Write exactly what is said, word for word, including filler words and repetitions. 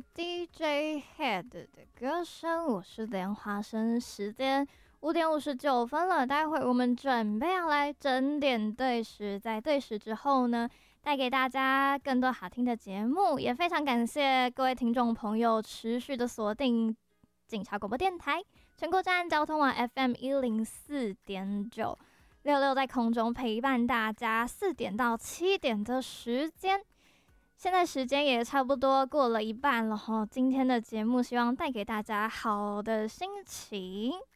D J Head 的歌声，我是莲花生。时间五点五十九分了，待会我们准备要来整点对时，在对时之后呢，带给大家更多好听的节目。也非常感谢各位听众朋友持续的锁定警察广播电台全国站交通网 F M 一零四点九，六六在空中陪伴大家四点到七点的时间。现在时间也差不多过了一半了齁，今天的节目希望带给大家好的心情。